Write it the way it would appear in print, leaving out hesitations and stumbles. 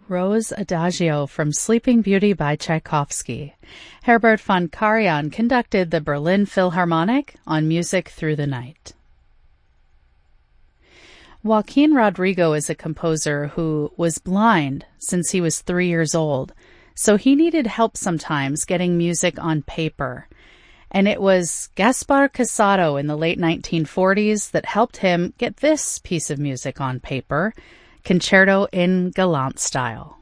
Rose Adagio from Sleeping Beauty by Tchaikovsky. Herbert von Karajan conducted the Berlin Philharmonic on Music Through the Night. Joaquin Rodrigo is a composer who was blind since he was 3 years old, so he needed help sometimes getting music on paper. And it was Gaspar Casado in the late 1940s that helped him get this piece of music on paper, Concerto in Galant style.